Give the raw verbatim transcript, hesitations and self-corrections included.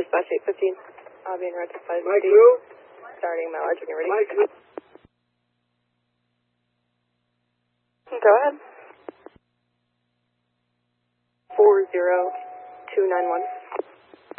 dispatch eight fifteen. Uh, being rectified. Mike two. Starting my large when you're ready. Mike two. Go ahead. four zero two nine one.